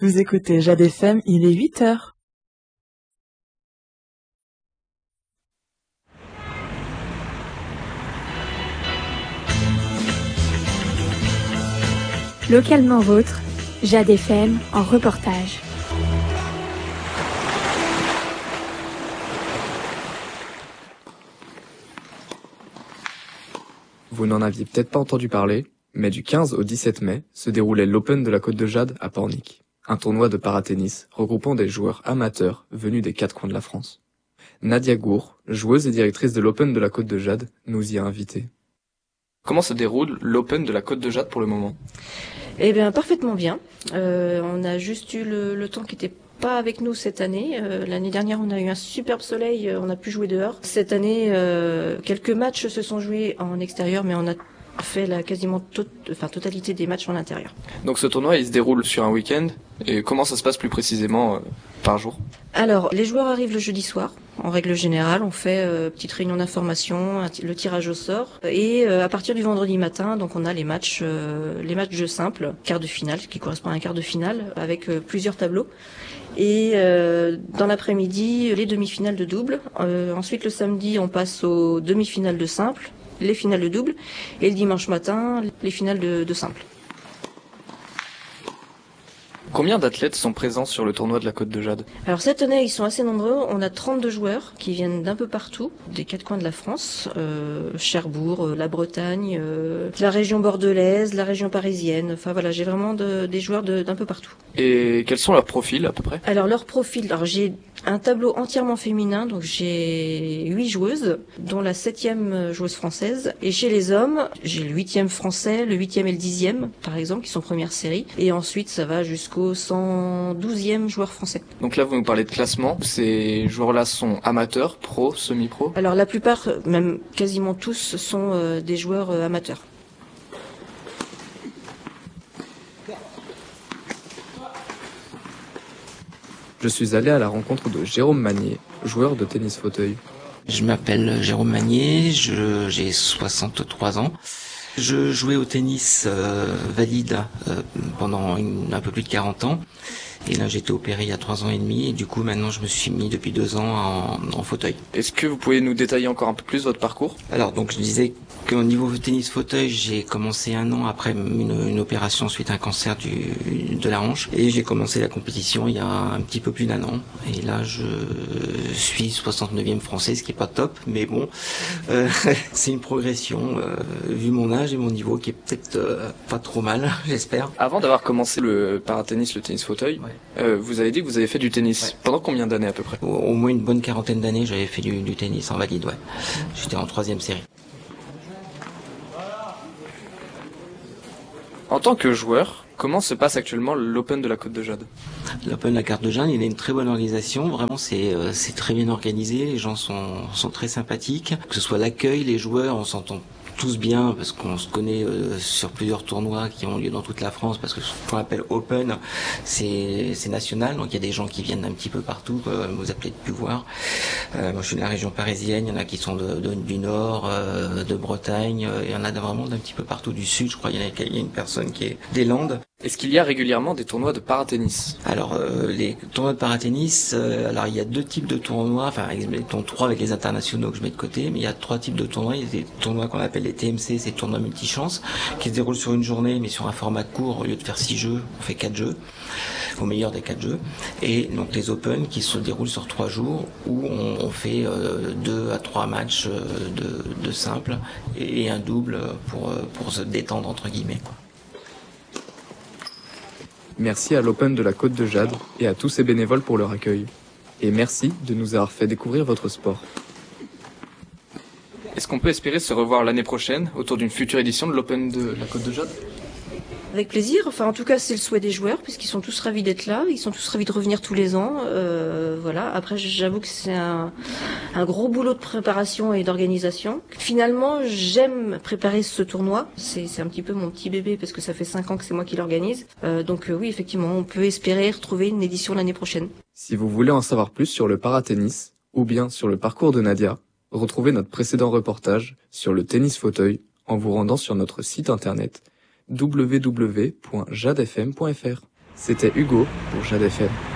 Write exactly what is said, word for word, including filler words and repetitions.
Vous écoutez Jade F M, il est huit heures. Localement vôtre, Jade F M en reportage. Vous n'en aviez peut-être pas entendu parler, mais du quinze au dix-sept mai se déroulait l'Open de la Côte de Jade à Pornic, un tournoi de paratennis regroupant des joueurs amateurs venus des quatre coins de la France. Nadia Gour, joueuse et directrice de l'Open de la Côte de Jade, nous y a invités. Comment se déroule l'Open de la Côte de Jade pour le moment ? Eh bien, parfaitement bien. Euh, on a juste eu le, le temps qui était pas avec nous cette année. Euh, l'année dernière, on a eu un superbe soleil, euh, on a pu jouer dehors. Cette année, euh, quelques matchs se sont joués en extérieur, mais on a fait la quasiment to- enfin, totalité des matchs en intérieur. Donc ce tournoi, il se déroule sur un week-end, et comment ça se passe plus précisément euh, par jour ? Alors, les joueurs arrivent le jeudi soir. En règle générale, on fait euh, petite réunion d'information, un t- le tirage au sort, et euh, à partir du vendredi matin, donc on a les matchs, euh, les matchs de jeu simple, quart de finale, qui correspond à un quart de finale, avec euh, plusieurs tableaux. Et euh, dans l'après-midi, les demi-finales de double. Euh, ensuite, le samedi, on passe aux demi-finales de simple, les finales de double, et le dimanche matin, les finales de, de simple. Combien d'athlètes sont présents sur le tournoi de la Côte de Jade ? Alors cette année, ils sont assez nombreux. On a trente-deux joueurs qui viennent d'un peu partout, des quatre coins de la France, euh, Cherbourg, euh, la Bretagne, euh, la région bordelaise, la région parisienne. Enfin voilà, j'ai vraiment de, des joueurs de, d'un peu partout. Et quels sont leurs profils à peu près ? Alors leur profil, alors j'ai un tableau entièrement féminin, donc j'ai huit joueuses, dont la septième joueuse française. Et chez les hommes, j'ai le huitième français, le huitième et le dixième, par exemple, qui sont première série. Et ensuite, ça va jusqu'au cent douzième joueur français. Donc là, vous nous parlez de classement. Ces joueurs-là sont amateurs, pros, semi-pros ? Alors la plupart, même quasiment tous, sont euh, des joueurs euh, amateurs. Je suis allé à la rencontre de Jérôme Magnier, joueur de tennis fauteuil. Je m'appelle Jérôme Magnier, je, j'ai soixante-trois ans. Je jouais au tennis euh, valide euh, pendant une, un peu plus de quarante ans. Et là, j'ai été opéré il y a trois ans et demi. Et du coup, maintenant, je me suis mis depuis deux ans en, en fauteuil. Est-ce que vous pouvez nous détailler encore un peu plus votre parcours ? Alors, donc, je disais qu'au niveau tennis fauteuil, j'ai commencé un an après une, une opération suite à un cancer du, de la hanche. Et j'ai commencé la compétition il y a un petit peu plus d'un an. Et là, je suis soixante-neuvième français, ce qui est pas top. Mais bon, euh, c'est une progression, euh, vu mon âge et mon niveau, qui est peut-être euh, pas trop mal, j'espère. Avant d'avoir commencé le paratennis, le tennis fauteuil, ouais. euh, vous avez dit que vous avez fait du tennis. Ouais. Pendant combien d'années à peu près ? Au, au moins une bonne quarantaine d'années, j'avais fait du, du tennis en valide, ouais. J'étais en troisième série. En tant que joueur, comment se passe actuellement l'Open de la Côte de Jade ? L'Open de la Côte de Jade, il a une très bonne organisation. Vraiment, c'est euh, c'est très bien organisé. Les gens sont sont très sympathiques. Que ce soit l'accueil, les joueurs, on s'entend tous bien parce qu'on se connaît euh, sur plusieurs tournois qui ont lieu dans toute la France, parce que ce qu'on appelle Open, c'est c'est national, donc il y a des gens qui viennent d'un petit peu partout, euh, vous avez peut-être pu voir. Euh, moi je suis de la région parisienne, il y en a qui sont de, de du Nord, euh, de Bretagne, euh, il y en a vraiment d'un petit peu partout, du Sud, je crois, il y en a, il y a une personne qui est des Landes. Est-ce qu'il y a régulièrement des tournois de paratennis ? Alors euh, les tournois de paratennis, euh, alors il y a deux types de tournois, enfin mettons trois avec les internationaux que je mets de côté, mais il y a trois types de tournois. Il y a des tournois qu'on appelle les T M C, c'est les tournois multichances, qui se déroulent sur une journée, mais sur un format court. Au lieu de faire six jeux, on fait quatre jeux, au meilleur des quatre jeux. Et donc les Open qui se déroulent sur trois jours, où on, on fait euh, deux à trois matchs de, de simple et un double pour pour se détendre entre guillemets, quoi. Merci à l'Open de la Côte de Jade et à tous ces bénévoles pour leur accueil. Et merci de nous avoir fait découvrir votre sport. Est-ce qu'on peut espérer se revoir l'année prochaine autour d'une future édition de l'Open de la Côte de Jade ? Avec plaisir. Enfin, en tout cas, c'est le souhait des joueurs, puisqu'ils sont tous ravis d'être là. Ils sont tous ravis de revenir tous les ans. Euh, voilà. Après, j'avoue que c'est un, un gros boulot de préparation et d'organisation. Finalement, j'aime préparer ce tournoi. C'est, c'est un petit peu mon petit bébé, parce que ça fait cinq ans que c'est moi qui l'organise. Euh, donc euh, oui, effectivement, on peut espérer retrouver une édition l'année prochaine. Si vous voulez en savoir plus sur le paratennis, ou bien sur le parcours de Nadia, retrouvez notre précédent reportage sur le tennis fauteuil en vous rendant sur notre site internet w w w point jade f m point f r. C'était Hugo pour Jade F M.